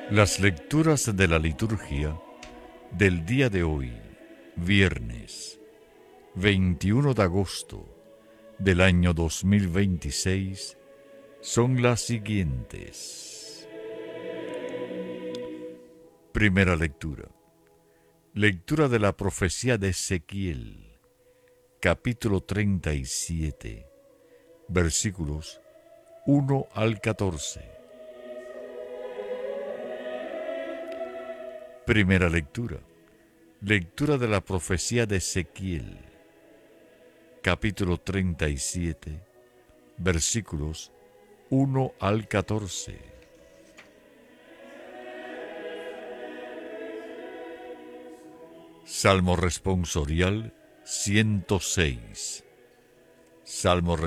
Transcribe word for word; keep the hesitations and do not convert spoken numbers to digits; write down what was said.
Las lecturas de la liturgia del día de hoy, viernes veintiuno de agosto del año dos mil veintiséis, son las siguientes. Primera lectura. Lectura de la profecía de Ezequiel, capítulo treinta y siete, versículos uno al catorce. Primera lectura. Lectura de la profecía de Ezequiel, capítulo treinta y siete, versículos uno al catorce. Salmo responsorial ciento seis. Salmo